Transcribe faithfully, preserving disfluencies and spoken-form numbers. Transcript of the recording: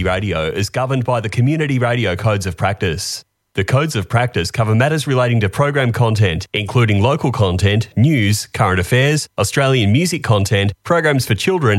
Radio is governed by the Community Radio Codes of Practice. The Codes of Practice cover matters relating to program content, including local content, news, current affairs, Australian music content, programs for children,